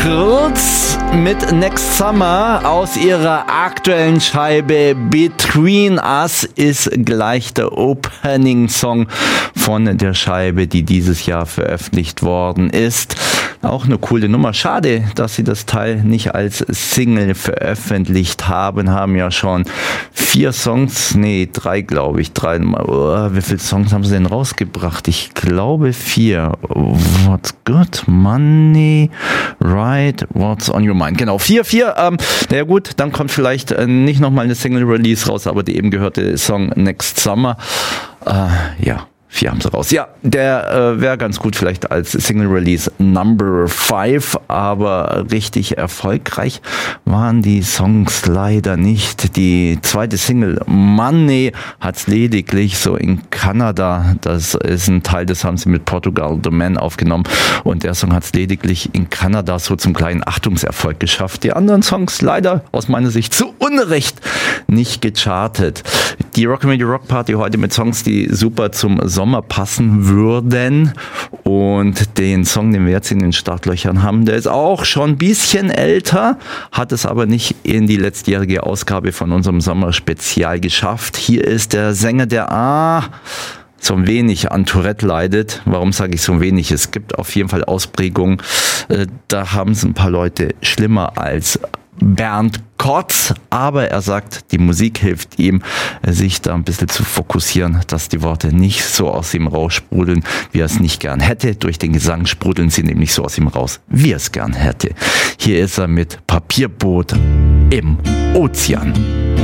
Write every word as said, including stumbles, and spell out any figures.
Kurz mit Next Summer aus ihrer aktuellen Scheibe Between Us ist gleich der Opening-Song von der Scheibe, die dieses Jahr veröffentlicht worden ist. Auch eine coole Nummer. Schade, dass sie das Teil nicht als Single veröffentlicht haben. Haben ja schon vier Songs, nee, drei glaube ich. Drei, oh, wie viele Songs haben sie denn rausgebracht? Ich glaube vier. What's good? Money, right, what's on your mind? Genau, vier, vier. Ähm, naja gut, dann kommt vielleicht äh, nicht nochmal eine Single-Release raus, aber die eben gehörte Song Next Summer. Äh, ja. Vier haben sie raus. Ja, der äh, wäre ganz gut vielleicht als Single-Release Number five, aber richtig erfolgreich waren die Songs leider nicht. Die zweite Single Money hat's lediglich so in Kanada, das ist ein Teil, das haben sie mit Portugal The Man aufgenommen und der Song hat's lediglich in Kanada so zum kleinen Achtungserfolg geschafft. Die anderen Songs leider aus meiner Sicht zu Unrecht nicht gechartet. Die Rock'n'Radio Rock Party heute mit Songs, die super zum Sommer passen würden. Und den Song, den wir jetzt in den Startlöchern haben, der ist auch schon ein bisschen älter, hat es aber nicht in die letztjährige Ausgabe von unserem Sommerspezial geschafft. Hier ist der Sänger, der ah, so ein wenig an Tourette leidet. Warum sage ich so ein wenig? Es gibt auf jeden Fall Ausprägungen. Da haben es ein paar Leute schlimmer als Bernd Kotz, aber er sagt, die Musik hilft ihm, sich da ein bisschen zu fokussieren, dass die Worte nicht so aus ihm raussprudeln, wie er es nicht gern hätte. Durch den Gesang sprudeln sie nämlich so aus ihm raus, wie er es gern hätte. Hier ist er mit Papierboot im Ozean.